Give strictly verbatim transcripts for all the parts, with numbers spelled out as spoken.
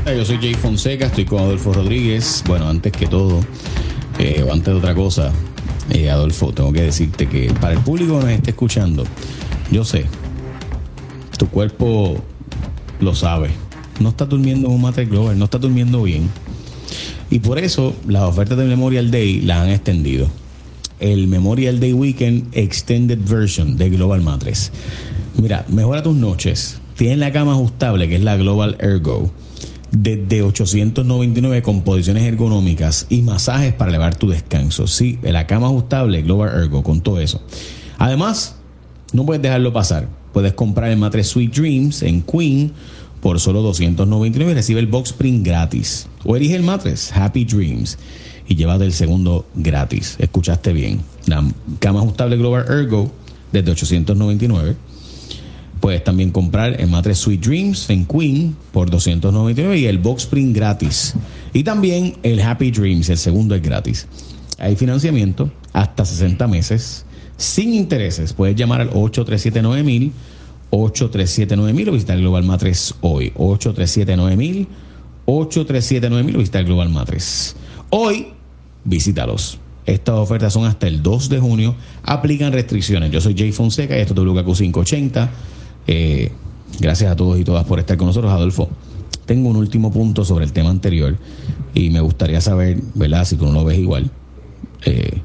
Yo soy Jay Fonseca, estoy con Adolfo Rodríguez. Bueno, antes que todo, eh, o antes de otra cosa, eh, Adolfo, tengo que decirte que para el público que nos esté escuchando, yo sé, tu cuerpo lo sabe. No estás durmiendo en un Matrix Glover, no estás durmiendo bien. Y por eso las ofertas del Memorial Day las han extendido. El Memorial Day Weekend Extended Version de Global Mattress. Mira, mejora tus noches. Tienes la cama ajustable, que es la Global Ergo, desde ochocientos noventa y nueve con posiciones ergonómicas y masajes para elevar tu descanso. Sí, la cama ajustable Global Ergo, con todo eso. Además, no puedes dejarlo pasar. Puedes comprar el Mattress Sweet Dreams en Queen por solo doscientos noventa y nueve y recibe el box spring gratis. O elige el Mattress Happy Dreams y llévate el segundo gratis. Escuchaste bien. La cama ajustable Global Ergo desde ochocientos noventa y nueve. Puedes también comprar el Mattress Sweet Dreams en Queen por doscientos noventa y nueve y el box spring gratis. Y también el Happy Dreams, el segundo es gratis. Hay financiamiento hasta sesenta meses sin intereses. Puedes llamar al ocho tres siete nueve mil, ocho tres siete nueve mil o visitar Global Mattress hoy. ocho tres siete nueve mil, ocho tres siete nueve mil o visitar Global Mattress. Hoy, visítalos. Estas ofertas son hasta el dos de junio. Aplican restricciones. Yo soy Jay Fonseca y esto es W K Q quinientos ochenta. Eh, gracias a todos y todas por estar con nosotros. Adolfo, tengo un último punto sobre el tema anterior y me gustaría saber, ¿verdad? Si tú no lo ves igual. Eh,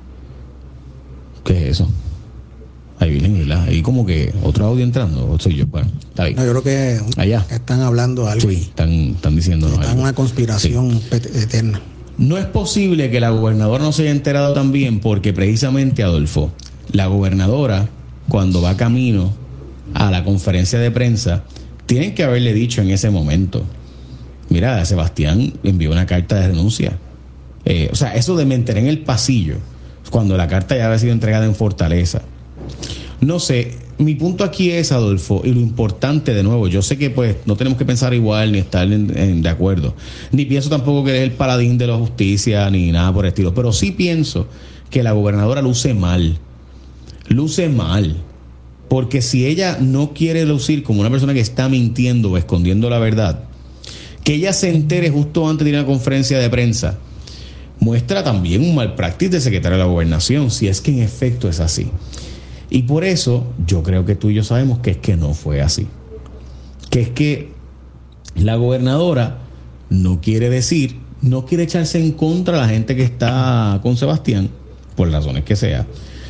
¿Qué es eso? Ahí vienen, ¿verdad? Ahí como que otro audio entrando. ¿O soy yo? Bueno, está bien. No, yo creo que allá están hablando algo. Sí, están, están diciéndonos están algo. Una conspiración sí. eterna. No es posible que la gobernadora no se haya enterado también, porque precisamente, Adolfo, la gobernadora, cuando va camino a la conferencia de prensa, tienen que haberle dicho en ese momento: mira, Sebastián envió una carta de renuncia. Eh, o sea, eso de me enteré en el pasillo, cuando la carta ya había sido entregada en Fortaleza. No sé, mi punto aquí es, Adolfo, y lo importante, de nuevo, yo sé que pues no tenemos que pensar igual ni estar en, en, de acuerdo, ni pienso tampoco que eres el paladín de la justicia ni nada por el estilo, pero sí pienso que la gobernadora luce mal, luce mal, porque si ella no quiere lucir como una persona que está mintiendo o escondiendo la verdad, que ella se entere justo antes de ir a una conferencia de prensa, muestra también un mal práctice del secretario de la Gobernación, si es que en efecto es así. Y por eso yo creo que tú y yo sabemos que es que no fue así. Que es que la gobernadora no quiere decir, no quiere echarse en contra a la gente que está con Sebastián, por razones que sea.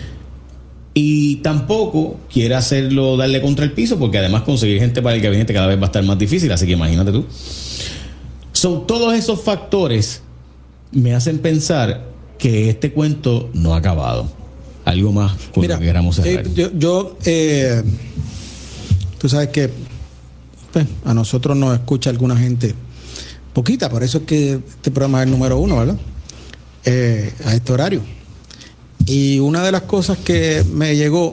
Y tampoco quiere hacerlo, darle contra el piso, porque además conseguir gente para el gabinete cada vez va a estar más difícil, así que imagínate tú. Son todos esos factores me hacen pensar que este cuento no ha acabado. Algo más con Mira, lo que queramos cerrar. Eh, yo, yo eh, tú sabes que pues, a nosotros nos escucha alguna gente poquita, por eso es que este programa es el número uno, ¿verdad? Eh, a este horario. Y una de las cosas que me llegó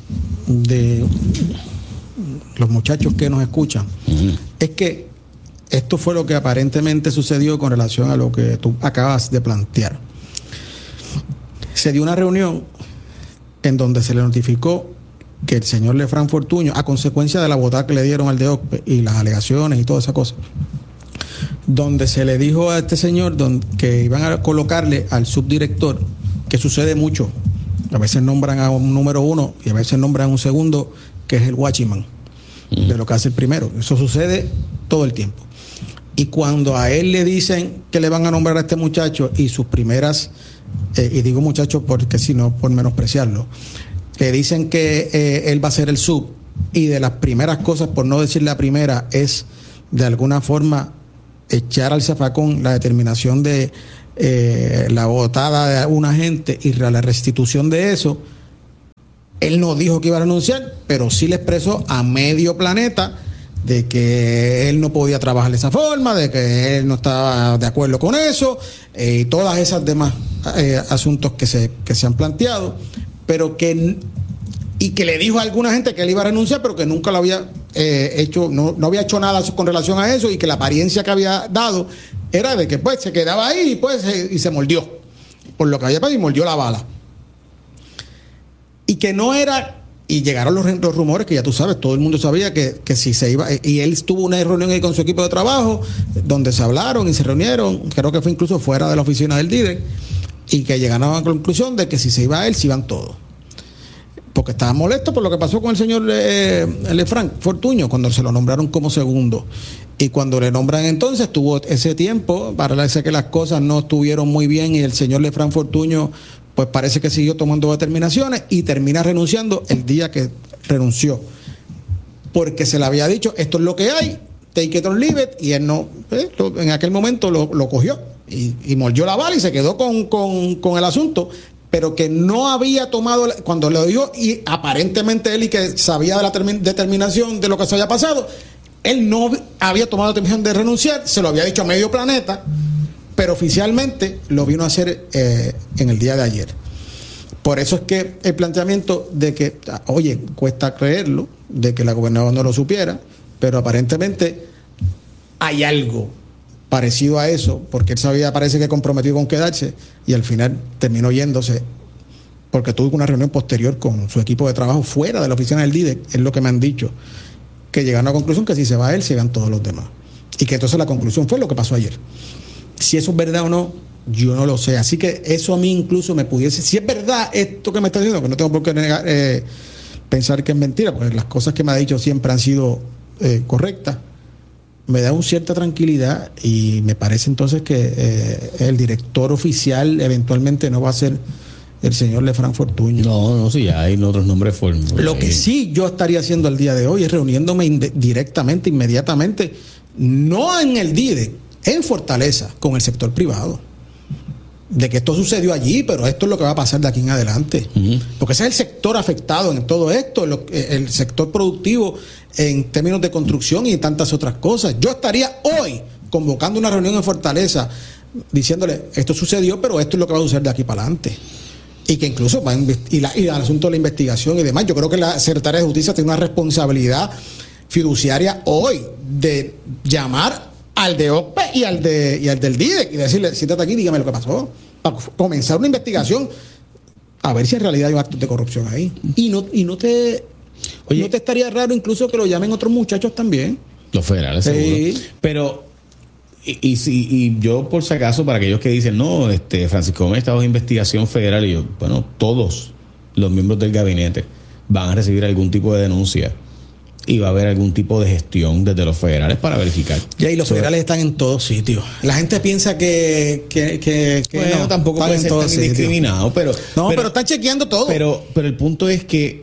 de los muchachos que nos escuchan uh-huh. es que esto fue lo que aparentemente sucedió con relación a lo que tú acabas de plantear. Se dio una reunión en donde se le notificó que el señor Lefranc Fortuño, a consecuencia de la votada que le dieron al D O C P y las alegaciones y toda esa cosa, donde se le dijo a este señor donde, que iban a colocarle al subdirector, que sucede mucho, a veces nombran a un número uno y a veces nombran a un segundo, que es el watchman mm. de lo que hace el primero. Eso sucede todo el tiempo. Y cuando a él le dicen que le van a nombrar a este muchacho y sus primeras... Eh, y digo muchachos porque si no por menospreciarlo, le dicen que eh, él va a ser el sub y de las primeras cosas, por no decir la primera, es de alguna forma echar al zafacón la determinación de eh, la votada de una gente y la restitución de eso. Él no dijo que iba a renunciar, pero sí le expresó a medio planeta de que él no podía trabajar de esa forma, de que él no estaba de acuerdo con eso, eh, y todas esas demás eh, asuntos que se, que se han planteado, pero que y que le dijo a alguna gente que él iba a renunciar, pero que nunca lo había eh, hecho, no, no había hecho nada con relación a eso, y que la apariencia que había dado era de que pues se quedaba ahí y pues y se mordió por lo que había pasado y mordió la bala, y que no era Y llegaron los, los rumores que ya tú sabes, todo el mundo sabía que, que si se iba, y él tuvo una reunión ahí con su equipo de trabajo, donde se hablaron y se reunieron, creo que fue incluso fuera de la oficina del D I D E C, y que llegaron a la conclusión de que si se iba a él, se iban todos. Porque estaba molesto por lo que pasó con el señor eh, Lefranc Fortuño, cuando se lo nombraron como segundo. Y cuando le nombran entonces, tuvo ese tiempo, parece que las cosas no estuvieron muy bien, y el señor Lefranc Fortuño pues parece que siguió tomando determinaciones y termina renunciando el día que renunció, porque se le había dicho, esto es lo que hay, take it or leave it, y él no, eh, en aquel momento lo, lo cogió y, y mordió la bala y se quedó con, con, con el asunto, pero que no había tomado, cuando lo dijo, y aparentemente él y que sabía de la termi- determinación de lo que se había pasado, él no había tomado la determinación de renunciar, se lo había dicho a medio planeta, pero oficialmente lo vino a hacer eh, en el día de ayer. Por eso es que el planteamiento de que, oye, cuesta creerlo, de que la gobernadora no lo supiera, pero aparentemente hay algo parecido a eso, porque él sabía, parece que comprometido con quedarse, y al final terminó yéndose, porque tuvo una reunión posterior con su equipo de trabajo fuera de la oficina del D I D E C, es lo que me han dicho, que llegaron a la conclusión que si se va él, se van todos los demás. Y que entonces la conclusión fue lo que pasó ayer. Si eso es verdad o no, yo no lo sé. Así que eso a mí incluso me pudiese... Si es verdad esto que me está diciendo, que no tengo por qué negar, eh, pensar que es mentira, porque las cosas que me ha dicho siempre han sido eh, correctas, me da una cierta tranquilidad, y me parece entonces que eh, el director oficial eventualmente no va a ser el señor Lefranc Fortuño. No, no, sí, ya hay otros nombres formales. Lo que sí yo estaría haciendo el día de hoy es reuniéndome inde- directamente, inmediatamente, no en el D I D E C, en Fortaleza, con el sector privado, de que esto sucedió allí, pero esto es lo que va a pasar de aquí en adelante. Uh-huh. Porque ese es el sector afectado en todo esto, lo, el sector productivo en términos de construcción y tantas otras cosas. Yo estaría hoy convocando una reunión en Fortaleza diciéndole, esto sucedió, pero esto es lo que va a suceder de aquí para adelante. Y que incluso va a invest- y, la, y el asunto de la investigación y demás, yo creo que la Secretaría de Justicia tiene una responsabilidad fiduciaria hoy de llamar al de O P E y al de y al del D I D E C y decirle, siéntate aquí, dígame lo que pasó, para comenzar una investigación a ver si en realidad hay actos de corrupción ahí. Y no y no te Oye, no te estaría raro incluso que lo llamen otros muchachos también, los federales, sí, seguro. Pero y, y, y yo, por si acaso, para aquellos que dicen, no, este Francisco Gómez está bajo investigación federal, y yo, bueno, todos los miembros del gabinete van a recibir algún tipo de denuncia y va a haber algún tipo de gestión desde los federales para verificar. Y ahí los so, federales están en todos sitios. La gente piensa que, que, que, que bueno, no, tampoco puede ser tan indiscriminado, pero no, pero, pero están chequeando todo. Pero, pero el punto es que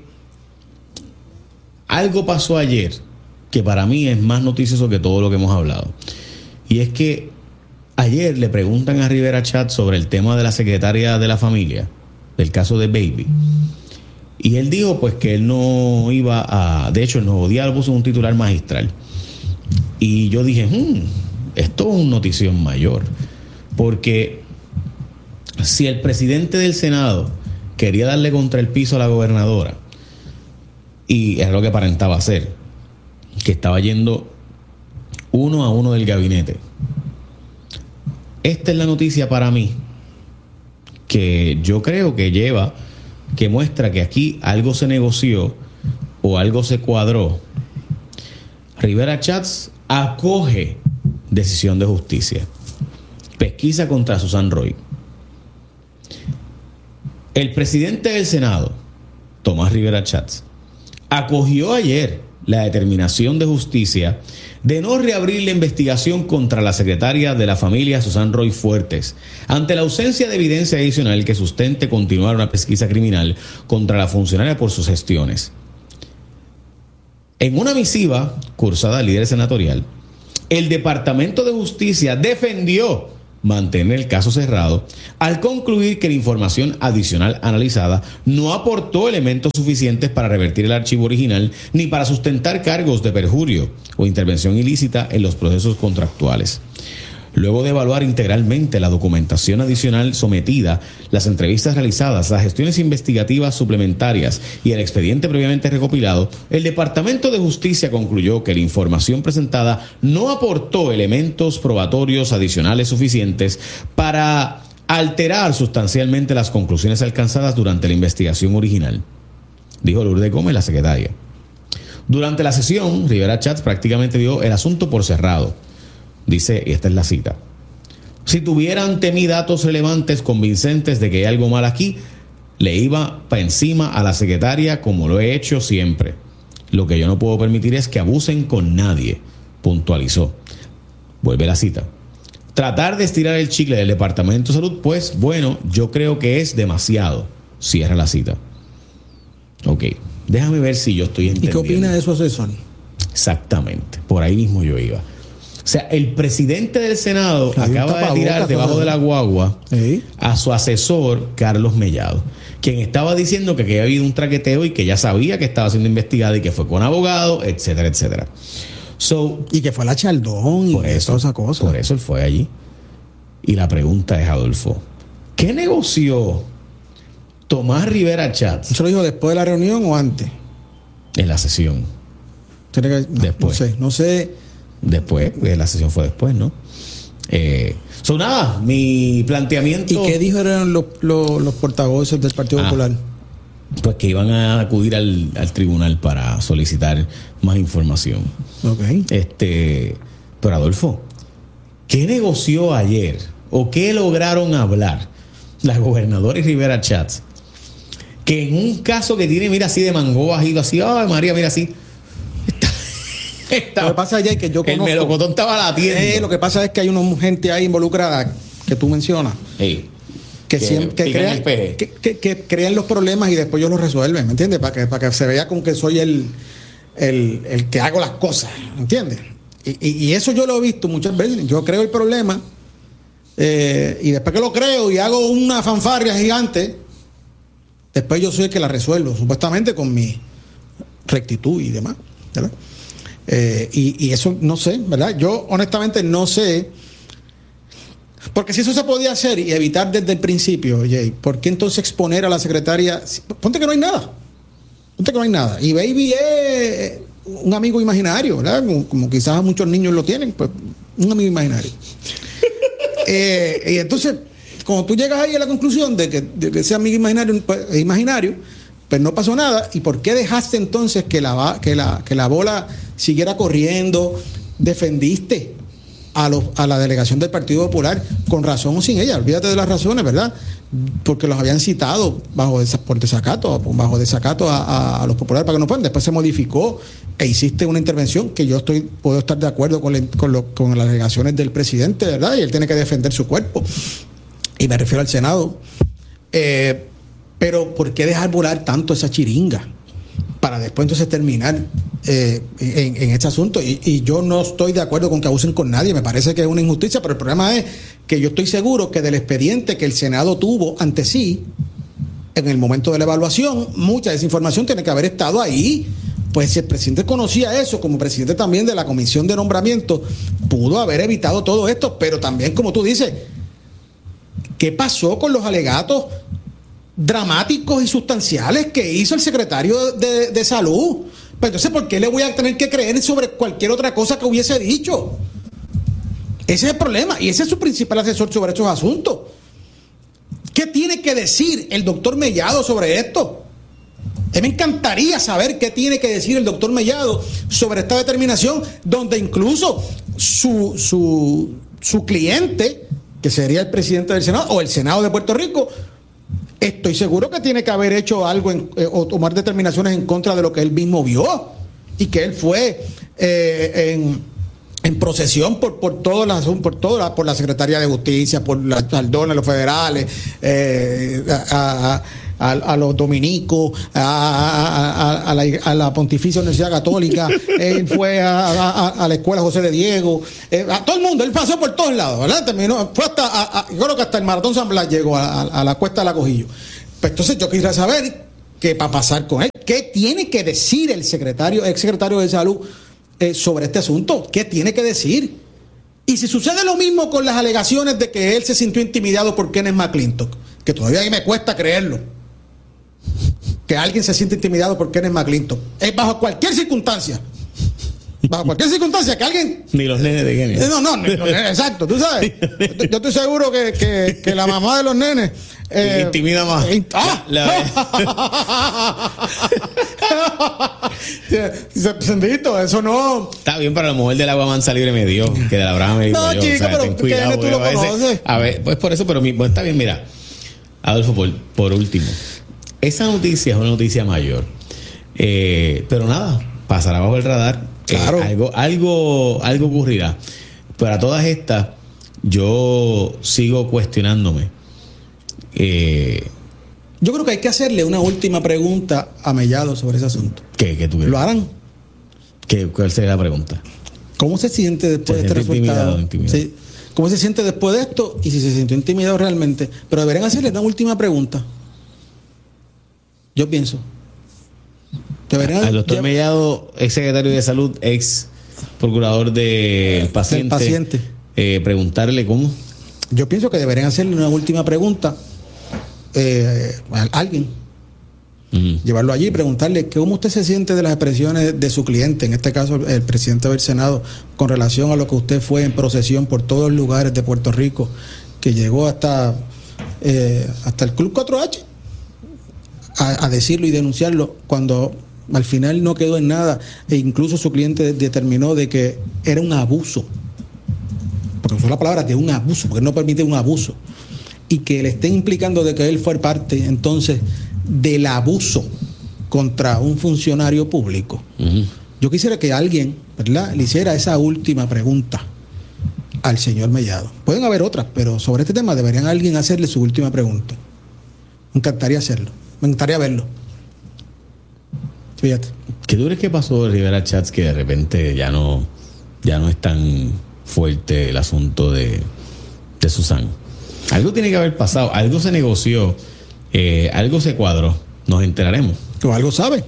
algo pasó ayer que para mí es más noticioso que todo lo que hemos hablado. Y es que ayer le preguntan a Rivera Chatz sobre el tema de la secretaria de la familia, del caso de Baby. Y él dijo pues que él no iba a... De hecho, el Nuevo Día lo puso en un titular magistral. Y yo dije, hmm, esto es una notición mayor. Porque si el presidente del Senado quería darle contra el piso a la gobernadora, y es lo que aparentaba hacer, que estaba yendo uno a uno del gabinete, esta es la noticia para mí que yo creo que lleva... que muestra que aquí algo se negoció o algo se cuadró. Rivera Chatz acoge decisión de justicia, pesquisa contra Susan Roy. El presidente del Senado, Tomás Rivera Chatz, acogió ayer la determinación de justicia de no reabrir la investigación contra la secretaria de la familia Susan Roy Fuertes, ante la ausencia de evidencia adicional que sustente continuar una pesquisa criminal contra la funcionaria por sus gestiones. En una misiva cursada al líder senatorial, el Departamento de Justicia defendió mantener el caso cerrado al concluir que la información adicional analizada no aportó elementos suficientes para revertir el archivo original ni para sustentar cargos de perjurio o intervención ilícita en los procesos contractuales. Luego de evaluar integralmente la documentación adicional sometida, las entrevistas realizadas, las gestiones investigativas suplementarias y el expediente previamente recopilado, el Departamento de Justicia concluyó que la información presentada no aportó elementos probatorios adicionales suficientes para alterar sustancialmente las conclusiones alcanzadas durante la investigación original. dijo Lourdes Gómez, la secretaria. Durante la sesión, Rivera Schatz prácticamente dio el asunto por cerrado. Dice, y esta es la cita: si tuviera ante mí datos relevantes convincentes de que hay algo mal aquí, le iba para encima a la secretaria como lo he hecho siempre. Lo que yo no puedo permitir es que abusen con nadie, puntualizó. Vuelve la cita: tratar de estirar el chicle del Departamento de Salud, pues bueno, yo creo que es demasiado. Cierra la cita. Ok, déjame ver si yo estoy entendiendo. ¿Y qué opina de su asesor? Exactamente, por ahí mismo yo iba. O sea, el presidente del Senado Hay acaba de tirar debajo de la guagua ¿Sí? a su asesor, Carlos Mellado, quien estaba diciendo que, que había habido un traqueteo y que ya sabía que estaba siendo investigado y que fue con abogado, etcétera, etcétera. So, y que fue a la Chaldón y por eso, toda esa cosa. Por eso él fue allí. Y la pregunta es, Adolfo, ¿qué negoció Tomás Rivera Schatz? ¿Eso lo dijo después de la reunión o antes? En la sesión. Tiene que, no, después. No sé, no sé. Después, la sesión fue después, ¿no? Eh, son nada, mi planteamiento. ¿Y qué dijeron los, los, los portavoces del Partido ah, Popular? Pues que iban a acudir al, al tribunal para solicitar más información. Ok. Este, pero Adolfo, ¿qué negoció ayer o qué lograron hablar la gobernadora y Rivera Schatz? Que en un caso que tiene, mira, así de mango bajido, así, ay María, mira, así. Está, lo que pasa es que yo conozco, el melocotón estaba latiendo. Eh, lo que pasa es que hay una gente ahí involucrada que tú mencionas. Sí. Que, que siempre que crean, que, que, que crean los problemas y después ellos los resuelven, ¿me entiendes? Para que, para que se vea como que soy el, el, el que hago las cosas, ¿me entiendes? Y, y, y eso yo lo he visto muchas veces. Yo creo el problema eh, y después que lo creo y hago una fanfarria gigante, después yo soy el que la resuelvo, supuestamente con mi rectitud y demás, ¿verdad? Eh, y, y eso no sé, ¿verdad? Yo honestamente no sé, porque si eso se podía hacer y evitar desde el principio, Jay, ¿por qué entonces exponer a la secretaria? Ponte que no hay nada, ponte que no hay nada. Y Baby es un amigo imaginario, ¿verdad? Como, como quizás muchos niños lo tienen, pues un amigo imaginario. eh, y entonces, cuando tú llegas ahí a la conclusión de que, de que ese amigo imaginario pues, es imaginario, pues no pasó nada. ¿Y por qué dejaste entonces que la, que la, que la bola siguiera corriendo? Defendiste a, los, a la delegación del Partido Popular, con razón o sin ella, olvídate de las razones, ¿verdad? Porque los habían citado bajo desa, por desacato, bajo desacato a, a, a los populares para que no puedan. Después se modificó e hiciste una intervención que yo estoy puedo estar de acuerdo con, la, con, lo, con las alegaciones del presidente, ¿verdad? Y él tiene que defender su cuerpo. Y me refiero al Senado. Eh, Pero ¿por qué dejar volar tanto esa chiringa? Para después entonces terminar eh, en, en este asunto. Y, y yo no estoy de acuerdo con que abusen con nadie. Me parece que es una injusticia, pero el problema es que yo estoy seguro que del expediente que el Senado tuvo ante sí, en el momento de la evaluación, mucha de esa información tiene que haber estado ahí. Pues si el presidente conocía eso, como presidente también de la Comisión de Nombramiento, pudo haber evitado todo esto. Pero también, como tú dices, ¿qué pasó con los alegatos dramáticos y sustanciales que hizo el secretario de, de Salud? Pues entonces, ¿por qué le voy a tener que creer sobre cualquier otra cosa que hubiese dicho? Ese es el problema, y ese es su principal asesor sobre estos asuntos. ¿Qué tiene que decir el doctor Mellado sobre esto? A mí me encantaría saber qué tiene que decir el doctor Mellado sobre esta determinación, donde incluso su, su, su cliente, que sería el presidente del Senado o el Senado de Puerto Rico, estoy seguro que tiene que haber hecho algo en, eh, o tomar determinaciones en contra de lo que él mismo vio y que él fue eh, en, en procesión por, por todas las por toda por la Secretaría de Justicia, por la Chaldón, los federales, eh, a, a, a, a los dominicos, a, a, a, a, la, a la Pontificia Universidad Católica, él fue a, a, a la Escuela José de Diego, eh, a todo el mundo, él pasó por todos lados, ¿verdad? Terminó, fue hasta, a, a, yo creo que hasta el Maratón San Blas llegó a, a, a la Cuesta de la Cojillo. Pues entonces yo quisiera saber qué va a pasar con él, qué tiene que decir el secretario, ex secretario de Salud eh, sobre este asunto, qué tiene que decir. Y si sucede lo mismo con las alegaciones de que él se sintió intimidado por Kenneth McClintock, que todavía a mí me cuesta creerlo, que alguien se siente intimidado por Kenneth McClintock, es bajo cualquier circunstancia, Bajo cualquier circunstancia que alguien... Ni los nenes de Kenia. No, no, no, no, exacto, tú sabes. Yo, yo estoy seguro que, que, que la mamá de los nenes... Eh, intimida más. Eh, ¡Ah! Sendito, eso no. Está bien, para la mujer del agua mansa libre me dio, que de la brava me digo no, yo. chico, o sea, pero ten cuidado, tú lo a veces, conoces. a ver, pues por eso, pero mi, pues está bien, mira. Adolfo, por, por último, esa noticia es una noticia mayor. Eh, pero nada, pasará bajo el radar. Claro. Eh, algo, algo, algo ocurrirá. Para todas estas, yo sigo cuestionándome. Eh, Yo creo que hay que hacerle una última pregunta a Mellado sobre ese asunto. ¿Qué, qué tú crees? ¿Lo harán? ¿Qué, ¿Cuál sería la pregunta? ¿Cómo se siente después Se de este siente resultado? intimidado, intimidado. Sí. ¿Cómo se siente después de esto? Y si se sintió intimidado realmente. Pero deberían hacerle una última pregunta. Yo pienso. Deberían, Al doctor ya, Mellado, ex secretario de Salud, ex procurador del paciente, del paciente. Eh, preguntarle cómo. Yo pienso que deberían hacerle una última pregunta eh, a alguien. Uh-huh. Llevarlo allí y preguntarle cómo usted se siente de las expresiones de su cliente, en este caso el presidente del Senado, con relación a lo que usted fue en procesión por todos los lugares de Puerto Rico, que llegó hasta, eh, hasta el Club cuatro H a, a decirlo y denunciarlo, cuando al final no quedó en nada, e incluso su cliente determinó de que era un abuso, porque usó la palabra de un abuso, porque no permite un abuso, y que le estén implicando de que él fue parte entonces del abuso contra un funcionario público. Uh-huh. Yo quisiera que alguien, ¿verdad?, le hiciera esa última pregunta al señor Mellado. Pueden haber otras, pero sobre este tema deberían alguien hacerle su última pregunta. Me encantaría hacerlo, me encantaría verlo. Fíjate. ¿Qué tú crees que pasó, Rivera Chats, que de repente ya no, ya no es tan fuerte el asunto de, de Susan? Algo tiene que haber pasado, algo se negoció, eh, algo se cuadró, nos enteraremos. O algo sabe.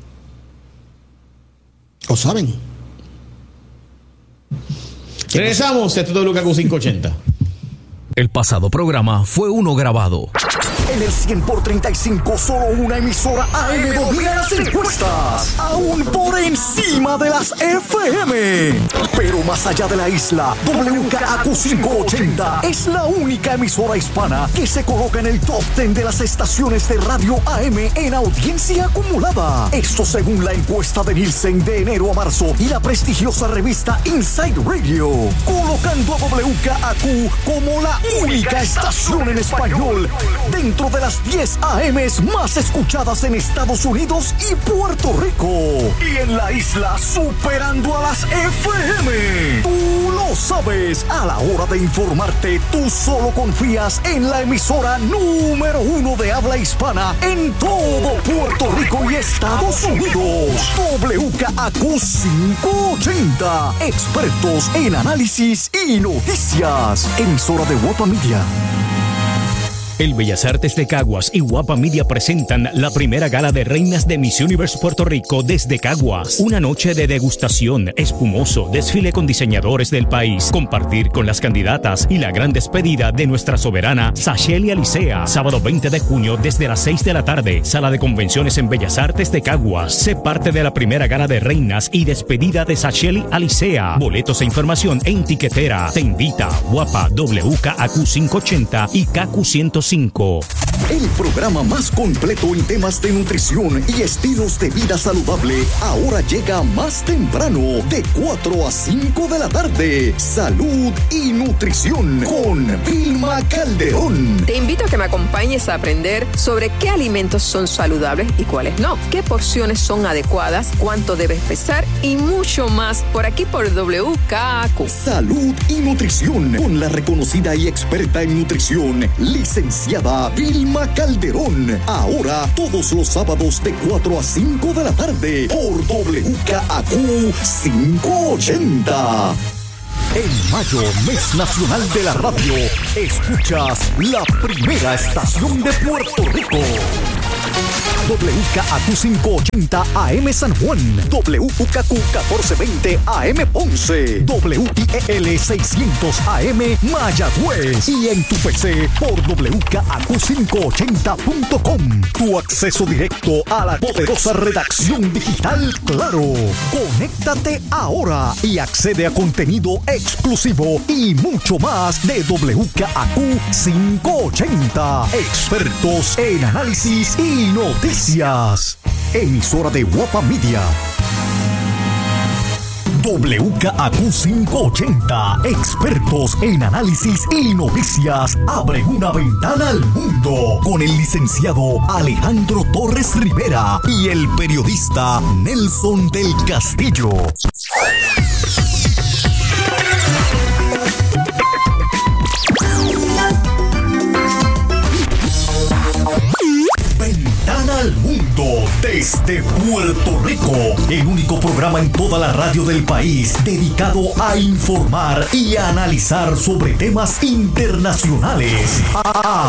O saben. Regresamos, esto es W K Q quinientos ochenta. El pasado programa fue uno grabado. En el cien por treinta y cinco, solo una emisora A M domina las encuestas, aún por encima de las F M. Pero más allá de la isla, W K A Q quinientos ochenta es la única emisora hispana que se coloca en el top diez de las estaciones de radio A M en audiencia acumulada. Esto según la encuesta de Nielsen de enero a marzo y la prestigiosa revista Inside Radio, colocando a W K A Q como la única estación en español dentro de las diez A Ms más escuchadas en Estados Unidos y Puerto Rico. Y en la isla superando a las F M. Tú lo sabes, a la hora de informarte, tú solo confías en la emisora número uno de habla hispana en todo Puerto Rico y Estados Unidos. W K A Q quinientos ochenta. Expertos en análisis y noticias. Emisora de Guapa Media. El Bellas Artes de Caguas y Guapa Media presentan la primera gala de reinas de Miss Universe Puerto Rico desde Caguas. Una noche de degustación, espumoso, desfile con diseñadores del país, compartir con las candidatas y la gran despedida de nuestra soberana Sacheli Alicea. Sábado veinte de junio desde las seis de la tarde, sala de convenciones en Bellas Artes de Caguas. Sé parte de la primera gala de reinas y despedida de Sacheli Alicea. Boletos e información en tiquetera. Te invita Guapa, W K A Q quinientos ochenta y K Q ciento cinco. El programa más completo en temas de nutrición y estilos de vida saludable ahora llega más temprano, de cuatro a cinco de la tarde. Salud y nutrición con Vilma Calderón. Te invito a que me acompañes a aprender sobre qué alimentos son saludables y cuáles no, qué porciones son adecuadas, cuánto debes pesar y mucho más por aquí por W K A Q. Salud y nutrición con la reconocida y experta en nutrición, licenciada Vilma Calderón. Ahora todos los sábados de cuatro a cinco de la tarde por W K A Q quinientos ochenta. En mayo, mes nacional de la radio, escuchas la primera estación de Puerto Rico. W K A Q quinientos ochenta A M San Juan, W K Q catorce veinte A M Ponce, W I E L seiscientos A M Mayagüez y en tu P C por W K A Q quinientos ochenta punto com. Tu acceso directo a la poderosa redacción digital Claro. Conéctate ahora y accede a contenido exclusivo y mucho más de W K A Q quinientos ochenta. Expertos en análisis y noticias. Emisora de Guapa Media. W K A Q quinientos ochenta, expertos en análisis y noticias, abren una ventana al mundo con el licenciado Alejandro Torres Rivera y el periodista Nelson del Castillo. Ventana al mundo desde Puerto Rico, el único programa en toda la radio del país dedicado a informar y a analizar sobre temas internacionales.